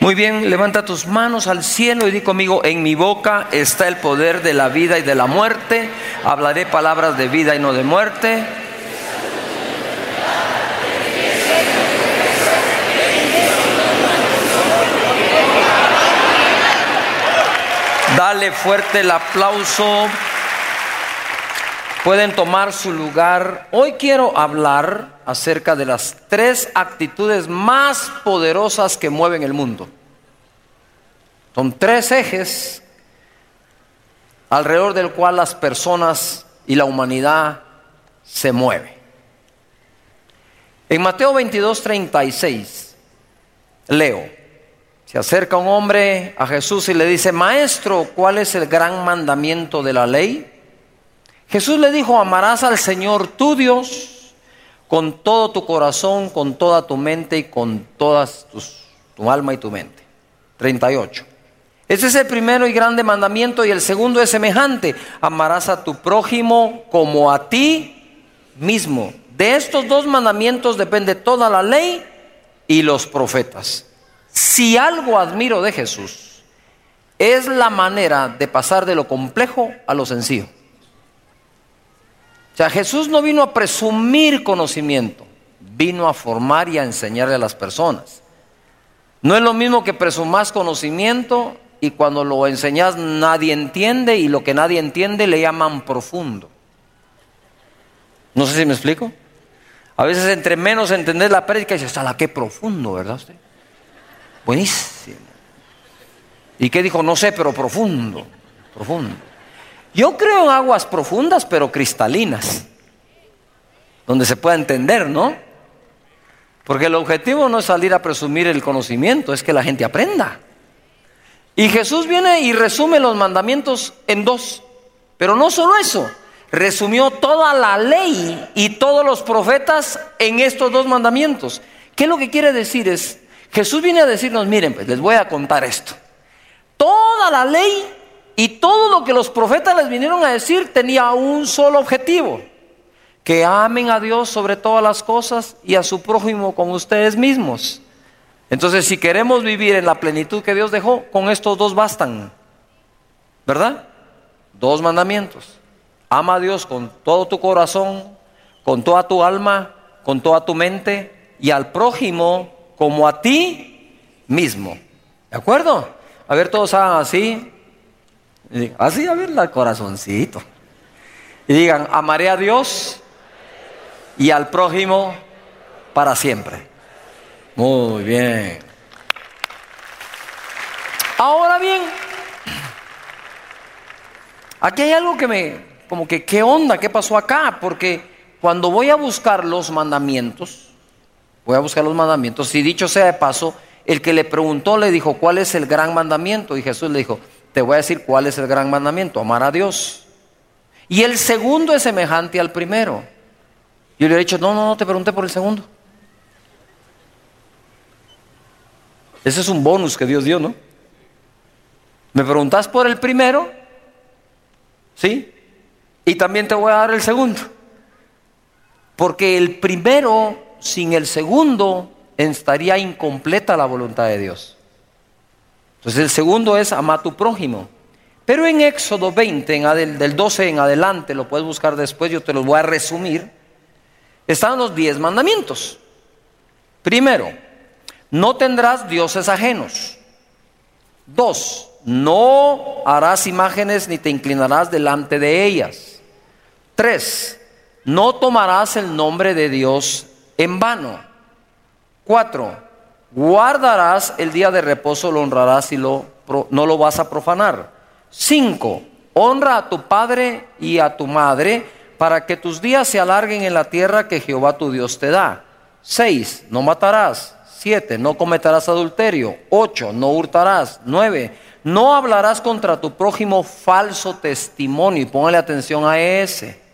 Muy bien, levanta tus manos al cielo y di conmigo: en mi boca está el poder de la vida y de la muerte. Hablaré palabras de vida y no de muerte. Dale fuerte el aplauso. Pueden tomar su lugar. Hoy quiero hablar acerca de las 3 actitudes más poderosas que mueven el mundo. Son 3 ejes alrededor del cual las personas y la humanidad se mueven. En Mateo 22:36 leo: se acerca un hombre a Jesús y le dice: Maestro, ¿cuál es el gran mandamiento de la ley? Jesús le dijo: amarás al Señor tu Dios con todo tu corazón, con toda tu mente y con todas tu alma y tu mente. 38. Ese es el primero y grande mandamiento, y el segundo es semejante: amarás a tu prójimo como a ti mismo. De estos 2 mandamientos depende toda la ley y los profetas. Si algo admiro de Jesús, es la manera de pasar de lo complejo a lo sencillo. O sea, Jesús no vino a presumir conocimiento, vino a formar y a enseñarle a las personas. No es lo mismo que presumas conocimiento y cuando lo enseñas nadie entiende, y lo que nadie entiende le llaman profundo. No sé si me explico. A veces entre menos entender la prédica dices: ¡ala, qué profundo!, ¿verdad usted? Buenísimo. ¿Y qué dijo? No sé, pero profundo, profundo. Yo creo en aguas profundas, pero cristalinas, donde se pueda entender, ¿no? Porque el objetivo no es salir a presumir el conocimiento, es que la gente aprenda. Y Jesús viene y resume los mandamientos en 2. Pero no solo eso, resumió toda la ley y todos los profetas en estos 2 mandamientos. ¿Qué es lo que quiere decir? Jesús viene a decirnos: miren, pues les voy a contar esto. Toda la ley y todo lo que los profetas les vinieron a decir tenía un solo objetivo: que amen a Dios sobre todas las cosas y a su prójimo como ustedes mismos. Entonces, si queremos vivir en la plenitud que Dios dejó, con estos 2 bastan, ¿verdad? 2 mandamientos: ama a Dios con todo tu corazón, con toda tu alma, con toda tu mente, y al prójimo como a ti mismo. ¿De acuerdo? A ver, todos hagan así. Así, a ver, el corazoncito. Y digan: amaré a Dios y al prójimo para siempre. Muy bien. Ahora bien, aquí hay algo que como que, ¿qué onda? ¿Qué pasó acá? Porque cuando voy a buscar los mandamientos, y dicho sea de paso, el que le preguntó le dijo: ¿cuál es el gran mandamiento? Y Jesús le dijo: te voy a decir cuál es el gran mandamiento: amar a Dios. Y el segundo es semejante al primero. Yo le he dicho: no, te pregunté por el segundo. Ese es un bonus que Dios dio, ¿no? Me preguntas por el primero, ¿sí? Y también te voy a dar el segundo. Porque el primero sin el segundo estaría incompleta la voluntad de Dios. Entonces el segundo es: ama a tu prójimo. Pero en Éxodo 20, del 12 en adelante, lo puedes buscar después, yo te los voy a resumir, están los 10 mandamientos. Primero: no tendrás dioses ajenos. 2: no harás imágenes ni te inclinarás delante de ellas. 3: no tomarás el nombre de Dios en vano. 4: guardarás el día de reposo, lo honrarás y no lo vas a profanar. 5: honra a tu padre y a tu madre, para que tus días se alarguen en la tierra que Jehová tu Dios te da. 6: no matarás. 7: no cometerás adulterio. 8: no hurtarás. 9: no hablarás contra tu prójimo falso testimonio. Y póngale atención a ese.